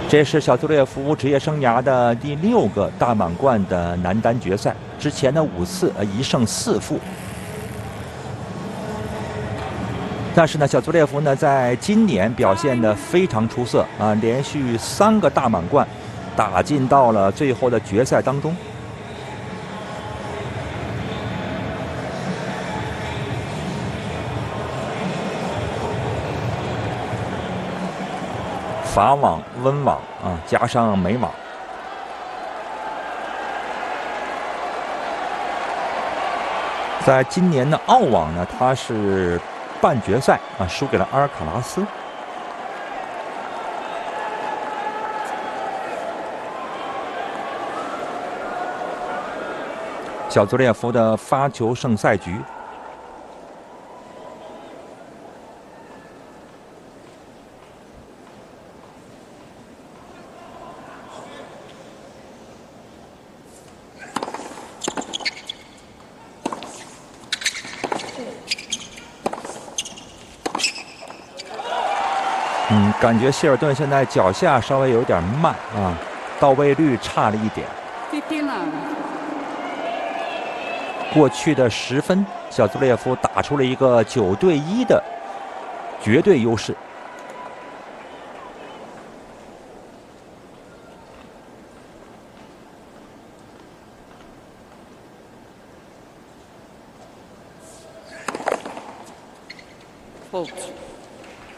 这是小佐列夫职业生涯的第6个大满贯的男单决赛，之前的5次1胜4负。但是呢，小佐列夫呢在今年表现得非常出色啊，连续3个大满贯打进到了最后的决赛当中。法网、温网啊，加上美网。在今年的澳网呢，他是半决赛啊，输给了阿尔卡拉斯。小佐列夫的发球胜赛局。感觉希尔顿现在脚下稍微有点慢啊，到位率差了一点。过去的10分，小佐列夫打出了一个9对1的绝对优势。 Fault.